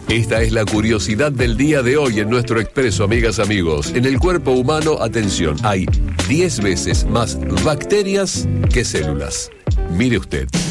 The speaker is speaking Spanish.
Esta es la curiosidad del día de hoy en nuestro expreso, amigas, amigos. En el cuerpo humano, atención, hay 10 veces más bacterias que células. Mire usted.